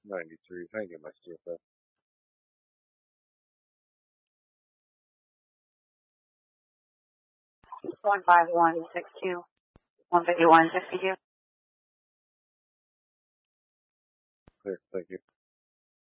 93. Thank you, my CFO. One 5162 151 62. Clear. Thank you.